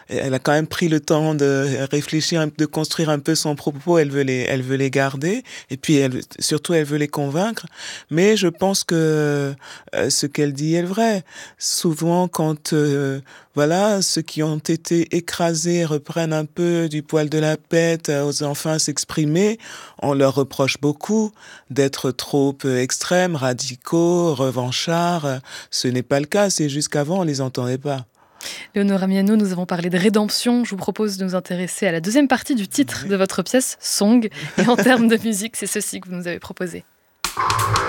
elle a quand même pris le temps de réfléchir, de construire un peu son propos. Elle veut les garder. Et puis, surtout, elle veut les convaincre. Mais je pense que ce qu'elle dit est vrai. Souvent, quand voilà, ceux qui ont été écrasés reprennent un peu du poil de la bête aux enfants à s'exprimer, on leur reproche beaucoup d'être trop extrêmes, radicaux, revanchards. Ce n'est pas le cas, c'est juste qu'avant, on les entendait pas. Léonora Miano, nous avons parlé de rédemption. Je vous propose de nous intéresser à la deuxième partie du titre de votre pièce, Song. Et en termes de musique, c'est ceci que vous nous avez proposé.